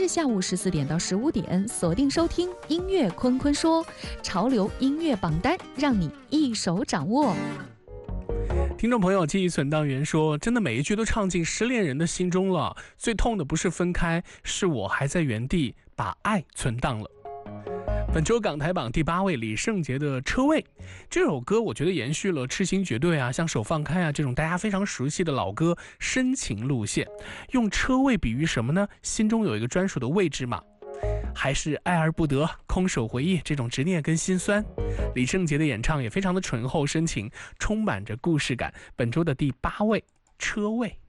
日下午14点到15点，锁定收听音乐坤坤说，潮流音乐榜单，让你一手掌握。 听众朋友记忆存档员说，真的每一句都唱进失恋人的心中了，最痛的不是分开，是我还在原地把爱存档了。本周港台榜第8位，李圣杰的《车位》。这首歌我觉得延续了《痴心绝对》啊、像《手放开》啊这种大家非常熟悉的老歌深情路线，用车位比喻什么呢？心中有一个专属的位置嘛，还是爱而不得、空手回忆这种执念跟心酸。李圣杰的演唱也非常的醇厚深情，充满着故事感。本周的第8位，《车位》。